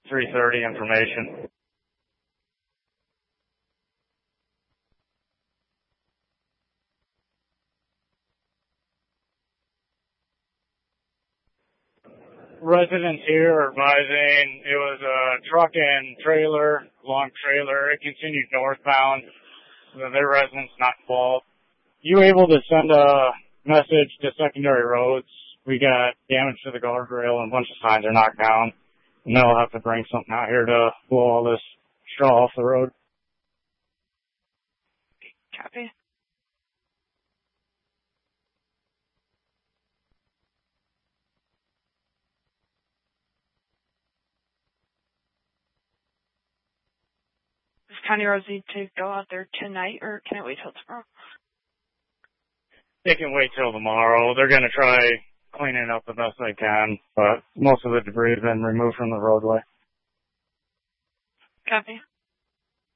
3:30 information. Residents here are advising it was a truck and trailer, long trailer. It continued northbound. So their residents not involved. You able to send a message to secondary roads? We got damage to the guardrail and a bunch of signs are knocked down. And they'll have to bring something out here to blow all this straw off the road. Copy. Does County Roads need to go out there tonight, or can it wait till tomorrow? They can wait till tomorrow. They're going to try cleaning up the best they can, but most of the debris has been removed from the roadway. Copy.